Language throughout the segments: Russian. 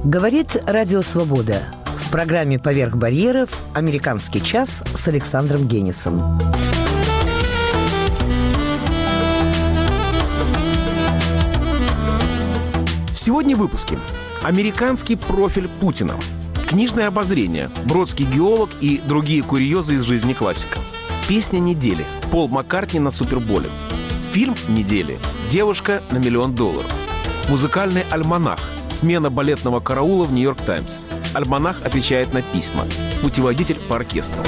Говорит Радио Свобода. В программе «Поверх барьеров» «Американский час» с Александром Генисом. Сегодня в выпуске. Американский профиль Путина. Книжное обозрение. Бродский геолог и другие курьезы из жизни классика. Песня недели. Пол Маккартни на Суперболе. Фильм недели. Девушка на $1 миллион. Музыкальный альманах. Смена балетного караула в «Нью-Йорк Таймс». Альманах отвечает на письма. Путеводитель по оркестру.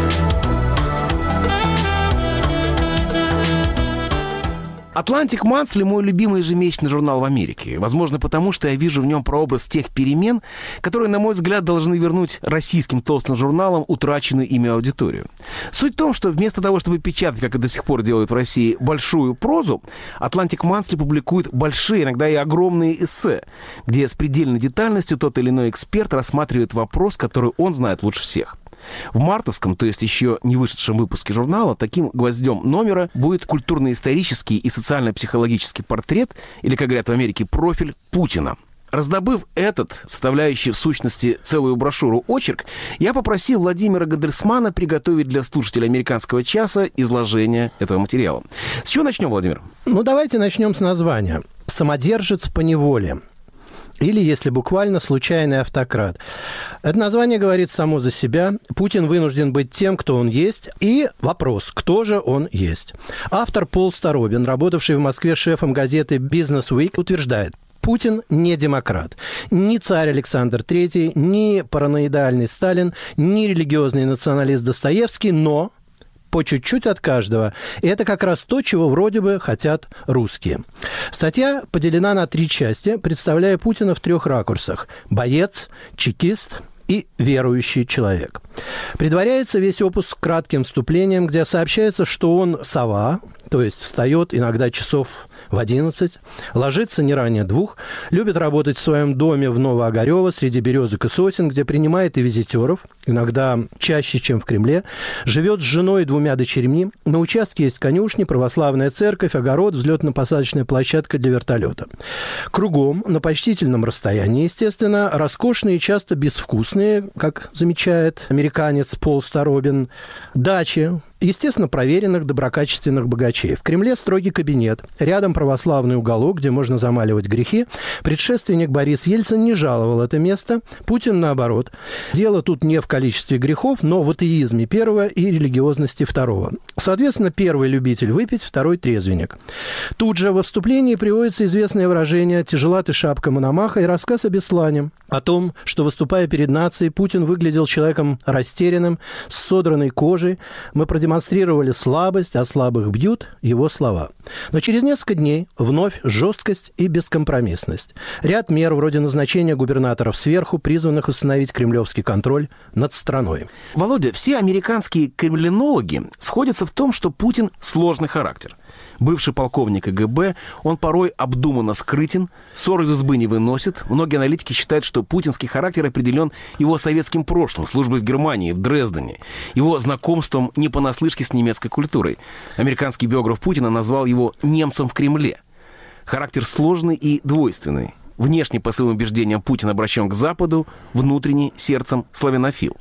«Атлантик Мансли» — мой любимый ежемесячный журнал в Америке. Возможно, потому что я вижу в нем прообраз тех перемен, которые, на мой взгляд, должны вернуть российским толстым журналам утраченную ими аудиторию. Суть в том, что вместо того, чтобы печатать, как и до сих пор делают в России, большую прозу, «Атлантик Мансли» публикует большие, иногда и огромные эссе, где с предельной детальностью тот или иной эксперт рассматривает вопрос, который он знает лучше всех. В мартовском, то есть еще не вышедшем выпуске журнала, таким гвоздем номера будет культурно-исторический и социально-психологический портрет, или, как говорят в Америке, профиль Путина. Раздобыв этот, составляющий в сущности целую брошюру очерк, я попросил Владимира Гадельсмана приготовить для слушателей «Американского часа» изложение этого материала. С чего начнем, Владимир? Давайте начнем с названия. «Самодержец по неволе». Или, если буквально, «случайный автократ». Это название говорит само за себя. Путин вынужден быть тем, кто он есть. И вопрос, кто же он есть. Автор Пол Старобин, работавший в Москве шефом газеты «Business Week», утверждает: Путин не демократ. Ни царь Александр III, ни параноидальный Сталин, ни религиозный националист Достоевский, но по чуть-чуть от каждого. И это как раз то, чего вроде бы хотят русские. Статья поделена на 3 части, представляя Путина в 3 ракурсах: боец, чекист и верующий человек. Предваряется весь опус кратким вступлением, где сообщается, что он сова, то есть встает иногда часов в 11, ложится не ранее 2, любит работать в своем доме в Новоогарево среди березок и сосен, где принимает и визитеров, иногда чаще, чем в Кремле, живет с женой и 2 дочерьми, на участке есть конюшни, православная церковь, огород, взлетно-посадочная площадка для вертолета. Кругом, на почтительном расстоянии, естественно, роскошные и часто безвкусные, как замечает американец Пол Старобин, дачи, естественно, проверенных доброкачественных богачей. В Кремле строгий кабинет. Рядом православный уголок, где можно замаливать грехи. Предшественник Борис Ельцин не жаловал это место. Путин, наоборот. Дело тут не в количестве грехов, но в атеизме первого и религиозности второго. Соответственно, первый любитель выпить, второй трезвенник. Тут же во вступлении приводится известное выражение «тяжела ты шапка Мономаха» и рассказ о Беслане. О том, что, выступая перед нацией, Путин выглядел человеком растерянным, с содранной кожей. Мы продемонстрировали слабость, а слабых бьют, его слова. Но через несколько дней вновь жесткость и бескомпромиссность. Ряд мер, вроде назначения губернаторов сверху, призванных установить кремлевский контроль над страной. Володя, все американские кремлинологи сходятся в том, что Путин сложный характер. Бывший полковник КГБ, он порой обдуманно скрытен, ссор из избы не выносит. Многие аналитики считают, что путинский характер определен его советским прошлым, службой в Германии, в Дрездене, его знакомством не понаслышке с немецкой культурой. Американский биограф Путина назвал его «немцем в Кремле». Характер сложный и двойственный. Внешне, по своим убеждениям, Путин обращен к Западу, внутренне, сердцем славянофил.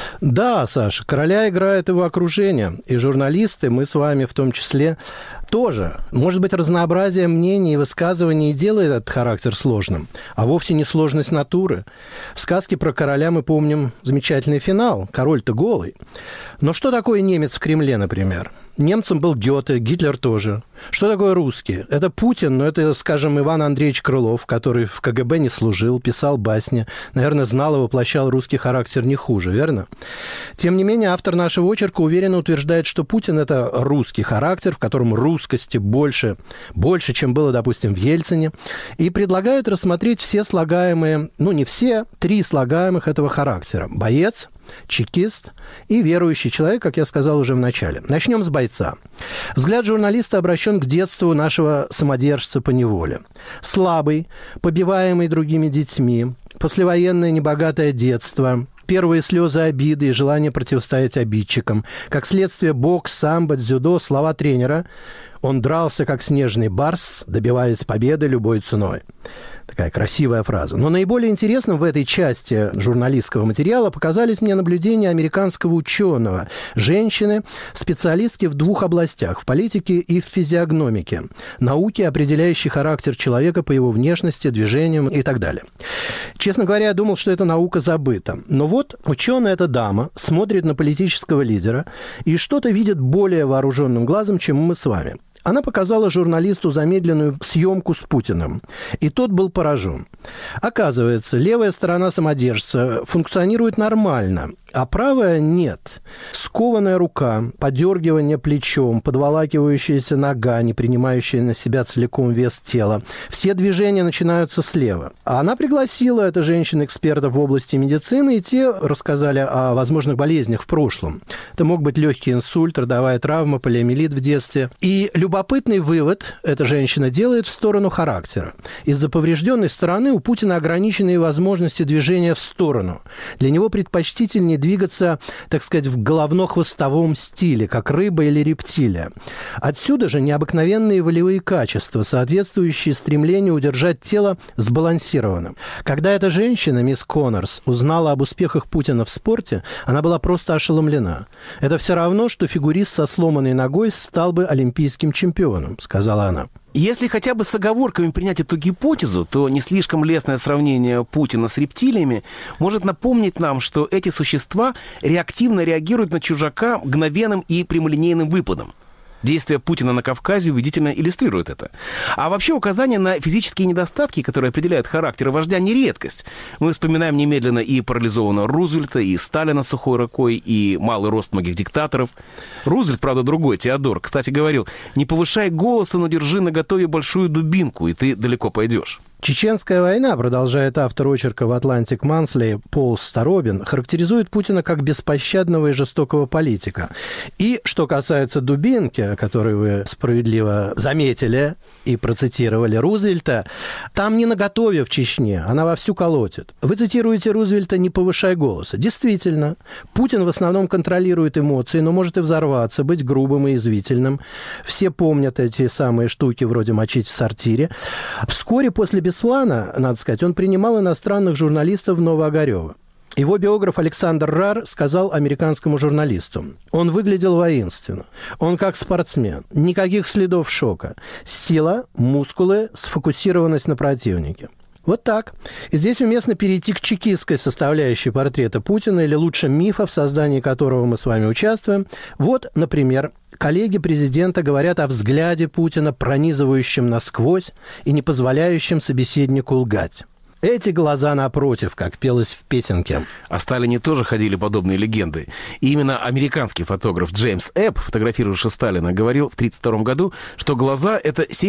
Да, Саша, короля играет его окружение. И журналисты, мы с вами в том числе, тоже. Может быть, разнообразие мнений и высказываний делает этот характер сложным, а вовсе не сложность натуры. В сказке про короля мы помним замечательный финал. Король-то голый. Но что такое немец в Кремле, например? Немцем был Гёте, Гитлер тоже. Что такое русский? Это Путин, но это, скажем, Иван Андреевич Крылов, который в КГБ не служил, писал басни. Наверное, знал и воплощал русский характер не хуже, верно? Тем не менее, автор нашего очерка уверенно утверждает, что Путин – это русский характер, в котором русскости больше, чем было, допустим, в Ельцине, и предлагает рассмотреть все слагаемые, не все, 3 слагаемых этого характера. Боец, чекист и верующий человек, как я сказал уже в начале. Начнем с бойца. Взгляд журналиста обращен к детству нашего самодержца по неволе. Слабый, побиваемый другими детьми, послевоенное небогатое детство, первые слезы обиды и желание противостоять обидчикам. Как следствие, бокс, самбо, дзюдо, слова тренера. Он дрался, как снежный барс, добиваясь победы любой ценой. Такая красивая фраза. Но наиболее интересным в этой части журналистского материала показались мне наблюдения американского ученого, женщины, специалистки в двух областях – в политике и в физиогномике, науке, определяющей характер человека по его внешности, движениям и так далее. Честно говоря, я думал, что эта наука забыта. Но вот ученая эта дама смотрит на политического лидера и что-то видит более вооруженным глазом, чем мы с вами. Она показала журналисту замедленную съемку с Путиным, и тот был поражен. Оказывается, левая сторона самодержца функционирует нормально, а правая нет. Скованная рука, подергивание плечом, подволакивающаяся нога, не принимающая на себя целиком вес тела. Все движения начинаются слева. А она пригласила, эта женщина, экспертов в области медицины, и те рассказали о возможных болезнях в прошлом. Это мог быть легкий инсульт, родовая травма, полиомиелит в детстве. И любопытный вывод эта женщина делает в сторону характера. Из-за поврежденной стороны у Путина ограниченные возможности движения в сторону. Для него предпочтительнее двигаться, так сказать, в головно-хвостовом стиле, как рыба или рептилия. Отсюда же необыкновенные волевые качества, соответствующие стремлению удержать тело сбалансированным. Когда эта женщина, мисс Коннорс, узнала об успехах Путина в спорте, она была просто ошеломлена. Это все равно, что фигурист со сломанной ногой стал бы олимпийским чемпионом, сказала она. Если хотя бы с оговорками принять эту гипотезу, то не слишком лестное сравнение Путина с рептилиями может напомнить нам, что эти существа реактивно реагируют на чужака мгновенным и прямолинейным выпадом. Действия Путина на Кавказе убедительно иллюстрируют это. А вообще указания на физические недостатки, которые определяют характер вождя, не редкость. Мы вспоминаем немедленно и парализованного Рузвельта, и Сталина с сухой рукой, и малый рост многих диктаторов. Рузвельт, правда, другой, Теодор, кстати, говорил: «Не повышай голоса, но держи наготове большую дубинку, и ты далеко пойдешь». Чеченская война, продолжает автор очерка в «Atlantic Monthly» Пол Старобин, характеризует Путина как беспощадного и жестокого политика. И что касается дубинки, о которой вы справедливо заметили и процитировали Рузвельта, там не наготове в Чечне, она вовсю колотит. Вы цитируете Рузвельта «не повышай голоса». Действительно, Путин в основном контролирует эмоции, но может и взорваться, быть грубым и язвительным. Все помнят эти самые штуки, вроде мочить в сортире. Вскоре после Беслана, надо сказать, он принимал иностранных журналистов в Новоогарево. Его биограф Александр Рар сказал американскому журналисту: он выглядел воинственно, он как спортсмен, никаких следов шока, сила, мускулы, сфокусированность на противнике. Вот так. И здесь уместно перейти к чекистской составляющей портрета Путина, или лучше мифа, в создании которого мы с вами участвуем. Вот, например, коллеги президента говорят о взгляде Путина, пронизывающем насквозь и не позволяющем собеседнику лгать. Эти глаза напротив, как пелось в песенке. О Сталине тоже ходили подобные легенды. И именно американский фотограф Джеймс Эбб, фотографировавший Сталина, говорил в 1932 году, что глаза – это